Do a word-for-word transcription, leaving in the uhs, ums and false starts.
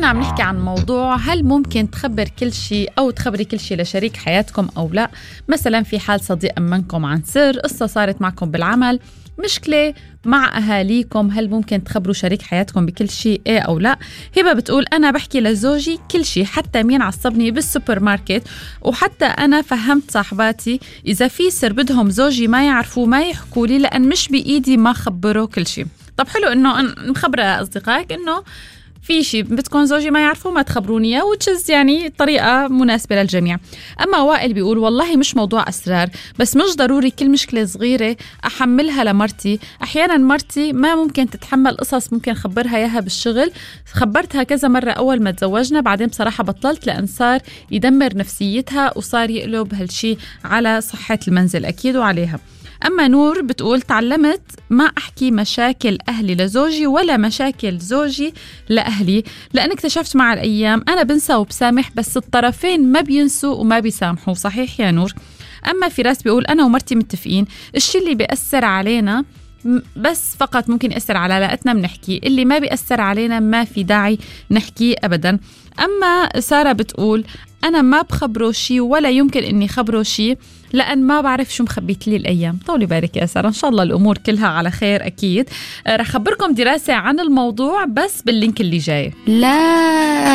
كنا عم نحكي عن موضوع هل ممكن تخبر كل شيء أو تخبري كل شيء لشريك حياتكم أو لا. مثلا في حال صديق أمنكم عن سر، قصة صارت معكم بالعمل، مشكلة مع أهاليكم، هل ممكن تخبروا شريك حياتكم بكل شيء إيه أو لا؟ هبة بتقول أنا بحكي لزوجي كل شيء، حتى مين عصبني بالسوبر ماركت، وحتى أنا فهمت صاحباتي إذا في سر بدهم زوجي ما يعرفوه ما يحكوا لي، لأن مش بإيدي ما خبره كل شيء. طب حلو إنه مخبرة أصدقائك إنه في شيء بدكم زوجي ما يعرفوا ما تخبروني إياه، وتشز يعني طريقة مناسبة للجميع. أما وائل بيقول والله مش موضوع أسرار، بس مش ضروري كل مشكلة صغيرة أحملها لمرتي، أحيانا مرتي ما ممكن تتحمل قصص ممكن خبرها إياها بالشغل، خبرتها كذا مرة أول ما تزوجنا، بعدين بصراحة بطلت لأن صار يدمر نفسيتها وصار يقلب هالشي على صحة المنزل أكيد وعليها. أما نور بتقول تعلمت ما أحكي مشاكل أهلي لزوجي ولا مشاكل زوجي لأهلي، لأن اكتشفت مع الأيام أنا بنسى وبسامح بس الطرفين ما بينسوا وما بيسامحوا. صحيح يا نور. أما فراس بيقول أنا ومرتي متفقين الشي اللي بيأثر علينا بس فقط ممكن يأثر على علاقتنا بنحكي، اللي ما بيأثر علينا ما في داعي نحكي أبدا. أما سارة بتقول أنا ما بخبره شي ولا يمكن إني خبره شي لأن ما بعرف شو مخبيت لي الأيام. طولي بارك يا سارة، إن شاء الله الأمور كلها على خير أكيد. رح خبركم دراسة عن الموضوع بس باللينك اللي جاي. لا